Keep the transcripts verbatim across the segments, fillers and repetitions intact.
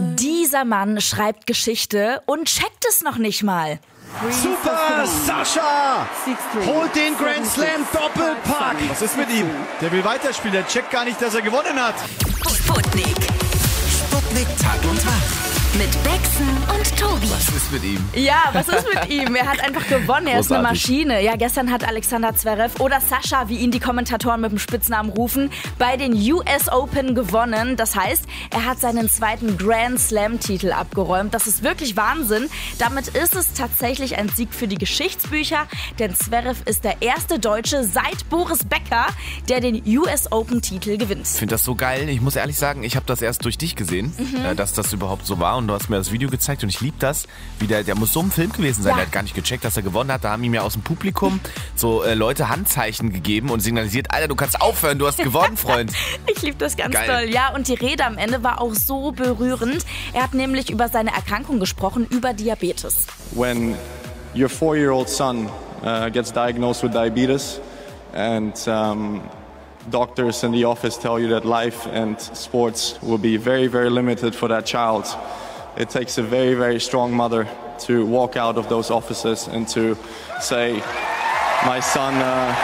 Dieser Mann schreibt Geschichte und checkt es noch nicht mal. Super, Sascha! Holt den Grand Slam Doppelpack! Was ist mit ihm? Der will weiterspielen, der checkt gar nicht, dass er gewonnen hat. Sputnik. Sputnik Tag und Wach. Mit Bexen und Tobi. Was ist mit ihm? Ja, was ist mit ihm? Er hat einfach gewonnen, er ist eine Großartig. Maschine. Ja, gestern hat Alexander Zverev oder Sascha, wie ihn die Kommentatoren mit dem Spitznamen rufen, bei den U S Open gewonnen. Das heißt, er hat seinen zweiten Grand Slam-Titel abgeräumt. Das ist wirklich Wahnsinn. Damit ist es tatsächlich ein Sieg für die Geschichtsbücher, denn Zverev ist der erste Deutsche seit Boris Becker, der den U S Open-Titel gewinnt. Ich finde das so geil. Ich muss ehrlich sagen, ich habe das erst durch dich gesehen, Mhm. äh, dass das überhaupt so war. Und du hast mir das Video gezeigt und ich liebe das. Wie der, der muss so ein Film gewesen sein. Ja. Der hat gar nicht gecheckt, dass er gewonnen hat. Da haben ihm ja aus dem Publikum so äh, Leute Handzeichen gegeben und signalisiert, Alter, du kannst aufhören, du hast gewonnen, Freund. Ich liebe das ganz Geil. doll. Ja, und die Rede am Ende war auch so berührend. Er hat nämlich über seine Erkrankung gesprochen, über Diabetes. When your four-year-old son uh, gets diagnosed with diabetes and um, doctors in the office tell you that life and sports will be very, very limited for that child, it takes a very, very strong mother to walk out of those offices and to say, my son, uh,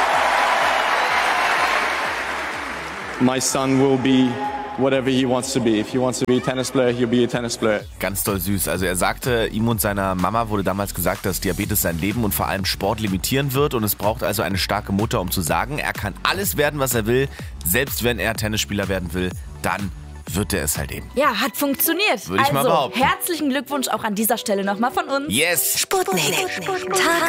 my son will be whatever he wants to be. If he wants to be a tennis player, he'll be a tennis player. Ganz doll süß. Also er sagte, ihm und seiner Mama wurde damals gesagt, dass Diabetes sein Leben und vor allem Sport limitieren wird. Und es braucht also eine starke Mutter, um zu sagen, er kann alles werden, was er will. Selbst wenn er Tennisspieler werden will, dann wird er es halt eben. Ja, hat funktioniert. Würde ich also, mal behaupten. herzlichen Glückwunsch auch an dieser Stelle nochmal von uns. Yes! Sputnik. Tag